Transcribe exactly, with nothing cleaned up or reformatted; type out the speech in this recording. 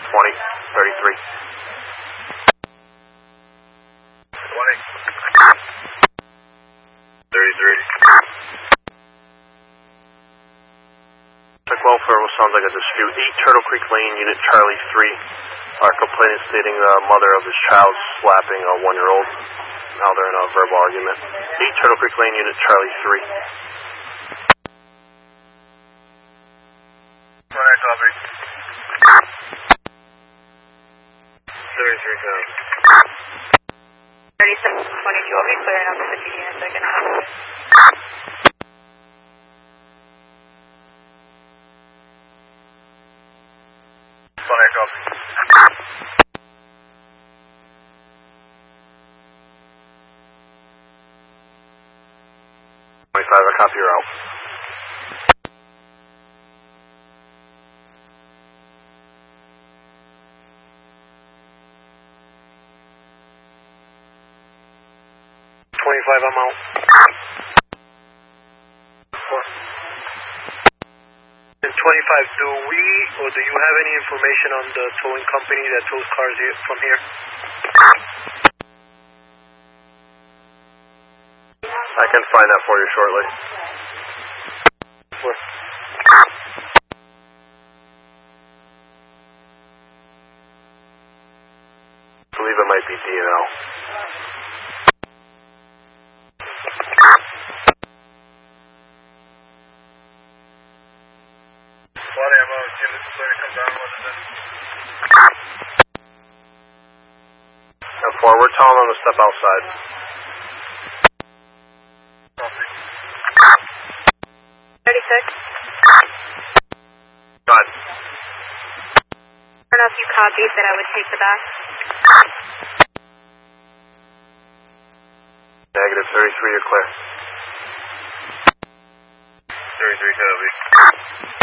twenty, thirty-three. twenty. thirty-three. Check welfare, what sounds like a dispute. eight Turtle Creek Lane, Unit Charlie three. Our complainant stating the mother of his child slapping a one-year-old. Now they're in a verbal argument. eight Turtle Creek Lane, Unit Charlie three. Alright, copy. thirty-three, copy. thirty-seven twenty-two, I'll be clearing up the fifty in a second. Alright, copy. twenty-five, I copy, you're out. twenty-five, I'm out. And twenty-five, do we or do you have any information on the towing company that tows cars here from here? I can find that for you shortly. Where? I believe it might be D and L. Sorry, I'm out. Give it to come down. What is it? And four, we're telling them to step outside. Copy. thirty-six. Go ahead. I don't know if you copied that I would take the back. Negative thirty-three, you're clear. thirty-three, copy.